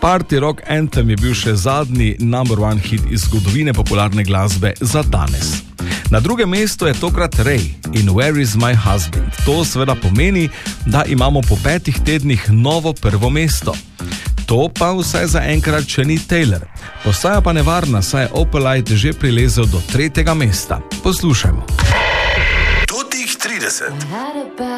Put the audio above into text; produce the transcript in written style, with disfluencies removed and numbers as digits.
Party rock anthem je bil še zadnji number one hit iz zgodovine popularne glasbe za danes. Na drugem mestu je tokrat Ray in Where is my husband. To seveda pomeni, da imamo po 5 tednih novo prvo mesto. To pa vsaj za enkrat še ni Taylor. Postaja pa nevarna, saj je Opalite že prilezel do 3. mesta. Poslušajmo. Tutih 30.